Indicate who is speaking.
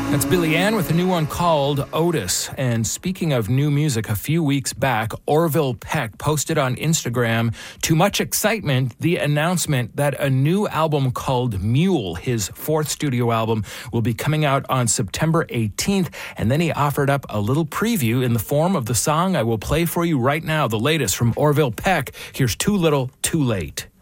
Speaker 1: That's Billy Ann with a new one called Otis. And speaking of new music, a few weeks back, Orville Peck posted on Instagram, to much excitement, the announcement that a new album called Mule, his fourth studio album, will be coming out on September 18th. And then he offered up a little preview in the form of the song I will play for you right now, the latest from Orville Peck. Here's Too Little, Too Late.